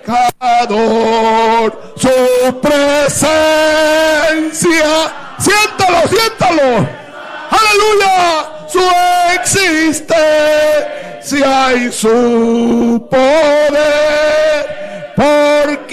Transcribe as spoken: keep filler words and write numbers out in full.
pecador, su presencia. Siéntalo, siéntalo. Aleluya, su existencia y su poder. Porque